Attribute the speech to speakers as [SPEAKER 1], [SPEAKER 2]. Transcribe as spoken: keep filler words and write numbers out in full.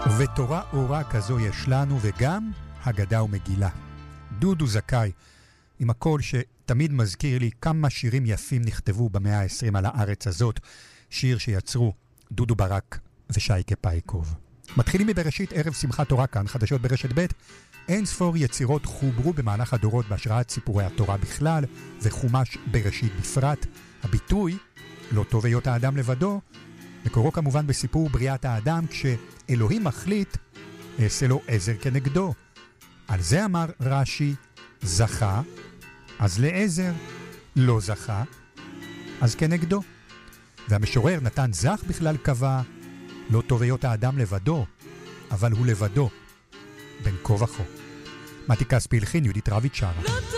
[SPEAKER 1] ותורה אורה כזו יש לנו, וגם הגדה ומגילה. דודו זכאי, עם הקול שתמיד מזכיר לי כמה שירים יפים נכתבו במאה ה-עשרים על הארץ הזאת, שיר שיצרו דודו ברק ושייקה פייקוב. מתחילים מבראשית, ערב שמחת תורה כאן, חדשות ברשת ב'. אין ספור יצירות חוברו במהלך הדורות בהשראת סיפורי התורה בכלל, וחומש בראשית בפרט. הביטוי, לא טוב היות האדם לבדו, מקורו כמובן בסיפור בריאת האדם, כשאלוהים מחליט, אעשה לו עזר כנגדו. על זה אמר רש"י, זכה, אז לעזר, לא זכה, אז כנגדו. והמשורר נתן זך בכלל קבע, לא טוב היות האדם לבדו, אבל הוא לבדו, בין כה וכה. מתי כספי הלחין, יהודית רביץ שרה.